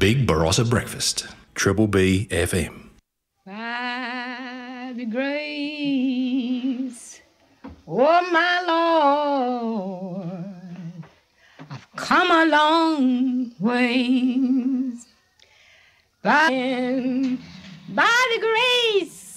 Big Barossa Breakfast. Triple B FM. By the grace, oh my Lord, I've come a long ways. By the grace